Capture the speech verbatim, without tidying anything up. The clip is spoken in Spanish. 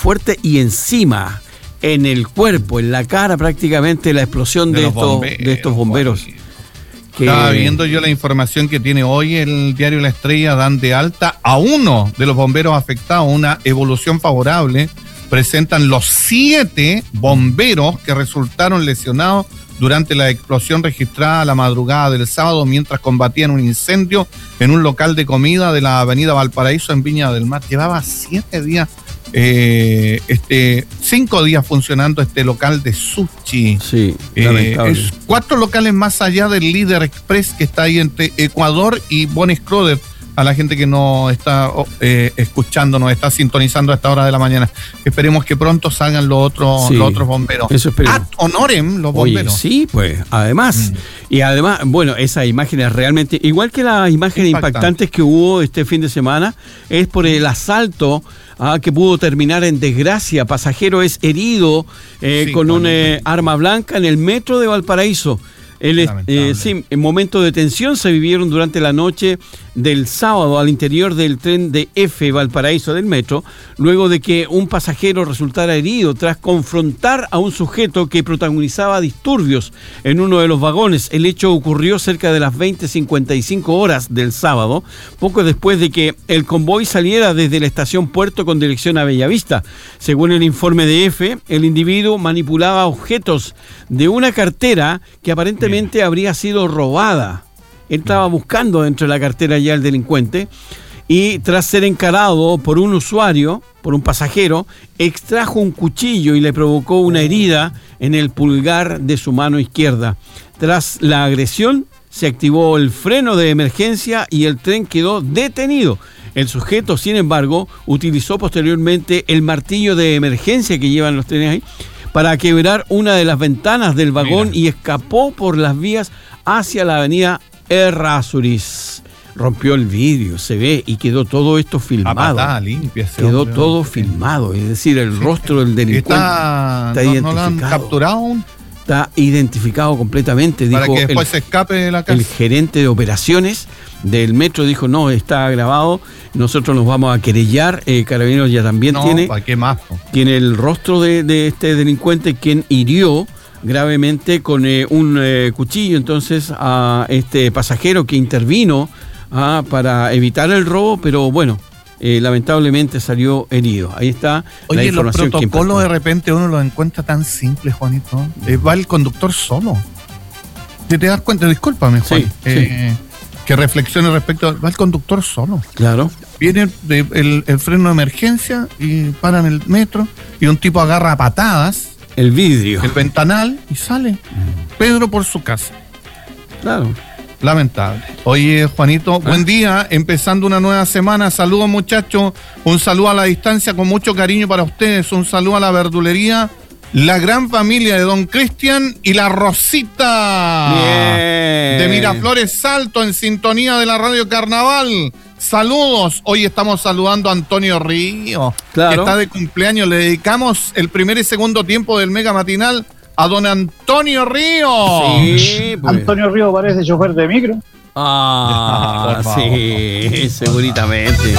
fuerte y encima, en el cuerpo, en la cara prácticamente, la explosión de, de, estos, bomberos, de estos bomberos. Que... Estaba viendo yo la información que tiene hoy el diario La Estrella, dan de alta a uno de los bomberos afectados, una evolución favorable. Presentan los siete bomberos que resultaron lesionados durante la explosión registrada la madrugada del sábado mientras combatían un incendio en un local de comida de la avenida Valparaíso en Viña del Mar. Llevaba siete días, eh, este, cinco días funcionando este local de sushi. Sí, eh, es cuatro locales más allá del Líder Express que está ahí entre Ecuador y Bonnie Schroeder. A la gente que no está eh, escuchando, nos está sintonizando a esta hora de la mañana. Esperemos que pronto salgan los otros, sí, los otros bomberos. Eso esperemos. Ad honorem los bomberos. Oye, sí, pues, además. Mm. Y además, bueno, esas imágenes realmente, igual que las imágenes Impactante. impactantes que hubo este fin de semana, es por el asalto ah, que pudo terminar en desgracia. Pasajero es herido eh, sí, con una eh, arma blanca en el metro de Valparaíso. El, eh, sí, en momentos de tensión se vivieron durante la noche del sábado al interior del tren de F Valparaíso del metro, luego de que un pasajero resultara herido tras confrontar a un sujeto que protagonizaba disturbios en uno de los vagones. El hecho ocurrió cerca de las veinte cincuenta y cinco horas del sábado, poco después de que el convoy saliera desde la estación Puerto con dirección a Bellavista. Según el informe de F, el individuo manipulaba objetos de una cartera que aparentemente Bien. habría sido robada. Él estaba buscando dentro de la cartera ya el delincuente y tras ser encarado por un usuario, por un pasajero, extrajo un cuchillo y le provocó una herida en el pulgar de su mano izquierda. Tras la agresión se activó el freno de emergencia y el tren quedó detenido. El sujeto, sin embargo, utilizó posteriormente el martillo de emergencia que llevan los trenes ahí para quebrar una de las ventanas del vagón. Mira. Y escapó por las vías hacia la avenida Errázuriz. Rompió el vidrio, se ve, y quedó todo esto filmado. Patada, limpia, quedó hombre, todo sí. filmado, es decir, el sí. rostro del delincuente está, está no, identificado. ¿No lo han capturado aún? Está identificado completamente. Para dijo que después el, se escape de la casa. El gerente de operaciones del metro dijo, no, está grabado, nosotros nos vamos a querellar. eh, Carabineros ya también no, tiene, ¿para qué más? tiene el rostro de, de este delincuente quien hirió gravemente con eh, un eh, cuchillo entonces a este pasajero que intervino ah, para evitar el robo, pero bueno, eh, lamentablemente salió herido. Ahí está. Oye, la información. Los protocolos de repente uno los encuentra tan simples, Juanito. Eh, va el conductor solo. ¿Te, te das cuenta? Discúlpame, Juan. Sí, eh, sí. Que reflexione respecto a, va el conductor solo. Claro. Viene el, el, el, el freno de emergencia y paran el metro y un tipo agarra a patadas el vidrio, el ventanal y sale. Pedro por su casa. Claro. Lamentable. Oye, Juanito, ¿Ah? buen día, empezando una nueva semana. Saludos, muchachos. Un saludo a la distancia con mucho cariño para ustedes. Un saludo a la verdulería La Gran Familia de Don Cristian y la Rosita. Bien. De Miraflores Salto, en sintonía de la Radio Carnaval. Saludos. Hoy estamos saludando a Antonio Río, claro, que está de cumpleaños. Le dedicamos el primer y segundo tiempo del Mega Matinal a don Antonio Río. Sí, pues. Antonio Río parece chofer de micro. Ah, sí, seguritamente.